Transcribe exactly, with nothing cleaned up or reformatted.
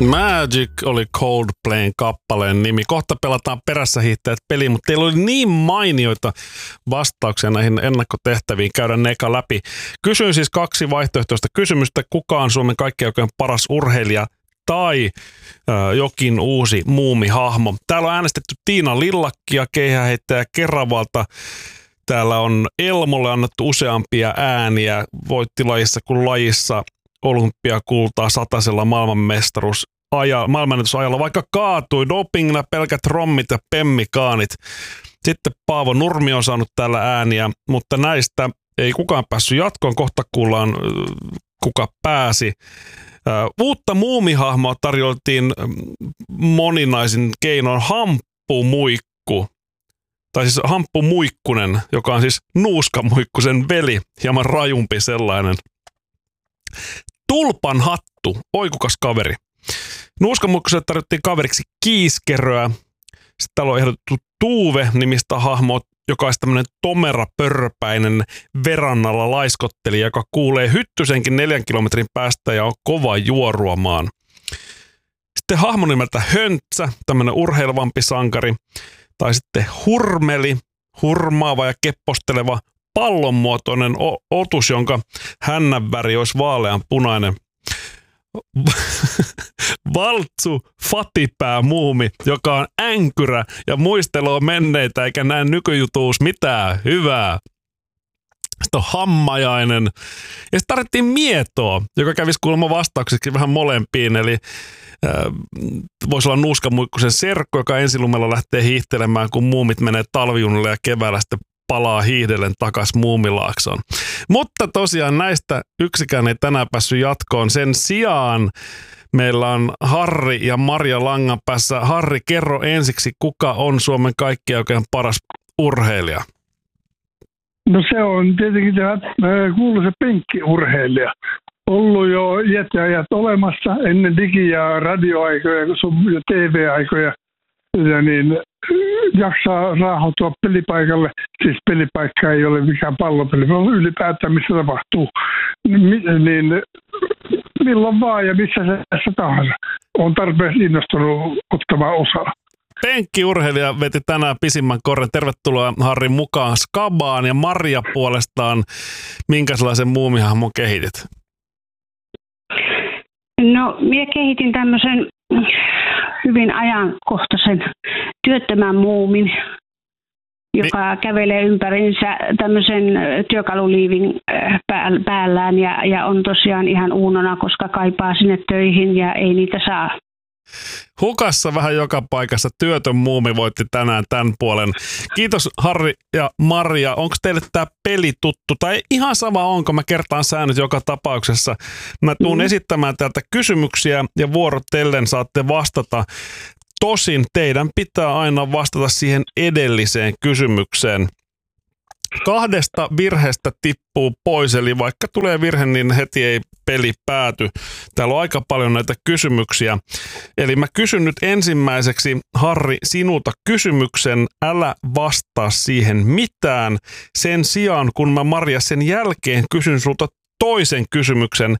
Magic oli Coldplayn kappaleen nimi. Kohta pelataan perässä hiihtäjät peli, mutta teillä oli niin mainioita vastauksia näihin ennakkotehtäviin. Käydään ne eka läpi. Kysyin siis kaksi vaihtoehtoista kysymystä. Kuka on Suomen kaikkein oikein paras urheilija tai äh, jokin uusi muumihahmo? Täällä on äänestetty Tiina Lillakkia, keihäänheittäjä Keravalta. Täällä on Elmolle annettu useampia ääniä. Voitti lajissa kuin lajissa olympiakultaa satasella maailmanmestaruus aja, maailmanennätysajalla, vaikka kaatui dopingina pelkät rommit ja pemmikaanit. Sitten Paavo Nurmi on saanut täällä ääniä, mutta näistä ei kukaan päässyt jatkoon. Kohta kuullaan, kuka pääsi. Uutta muumihahmoa tarjoltiin moninaisin keinoin Hamppumuikku. Tai siis Hamppu Muikkunen, joka on siis Nuuska Muikkusen veli, hieman rajumpi sellainen. Tulpan hattu, oikukas kaveri. Nuuska Muikkuselle tarjottiin kaveriksi Kiiskeröä. Sitten täällä on ehdotettu Tuuve-nimistä hahmoa, joka on tämmöinen tomera pörpäinen verannalla laiskottelija, joka kuulee hyttysenkin neljän kilometrin päästä ja on kova juoruamaan. Sitten hahmo nimeltä Höntsä, tämmöinen urheilevampi sankari. Tai sitten Hurmeli, hurmaava ja kepposteleva pallonmuotoinen otus, jonka hännän väri olisi vaalean punainen. Valtsu Fatipää muumi, joka on änkyrä ja muisteloo menneitä eikä näe nykyjutuus mitään hyvää. Sitten on Hammajainen. Ja sitten tarvittiin Mietoa, joka kävisi kuulemma vastaukseksi vähän molempiin. Eli äh, voisi olla Nuuska Muikkusen serkku, joka ensilumella lähtee hiihtelemään, kun muumit menee talvijunille ja keväällä sitten palaa hiihdellen takas Muumilaaksoon. Mutta tosiaan näistä yksikään ei tänään päässyt jatkoon. Sen sijaan meillä on Harri ja Marja langan päässä. Harri, kerro ensiksi, kuka on Suomen kaikkien oikein paras urheilija? No se on tietenkin tämä kuuluisa penkkiurheilija. Ollut jo jättiajat olemassa ennen digi- ja radioaikoja ja T V-aikoja. Ja niin jaksaa raahautua pelipaikalle. Siis pelipaikka ei ole mikään pallopeli, vaan ylipäätään missä tapahtuu. Niin milloin vaan ja missä se tässä tahansa. On tarpeeksi innostunut ottamaan osaa. Penkkiurheilija veti tänään pisimmän korren. Tervetuloa Harri mukaan Skabaan. Ja Marja puolestaan, minkä sellaisen muumihahmon kehitit? No, minä kehitin tämmöisen hyvin ajankohtaisen työttömän muumin, joka Mi- kävelee ympärinsä tämmöisen työkaluliivin päällään ja, ja on tosiaan ihan uunona, koska kaipaa sinne töihin ja ei niitä saa. Hukassa vähän joka paikassa. Työtön muumi voitti tänään tämän puolen. Kiitos Harri ja Marja. Onko teille tämä peli tuttu? Tai ihan sama onko, mä kertaan säännöt joka tapauksessa. Mä tuun mm. esittämään täältä kysymyksiä ja vuorotellen saatte vastata. Tosin teidän pitää aina vastata siihen edelliseen kysymykseen. Kahdesta virheestä tippuu pois, eli vaikka tulee virhe, niin heti ei peli pääty. Täällä on aika paljon näitä kysymyksiä. Eli mä kysyn nyt ensimmäiseksi, Harri, sinulta kysymyksen. Älä vastaa siihen mitään. Sen sijaan, kun mä Marja sen jälkeen kysyn sulta toisen kysymyksen,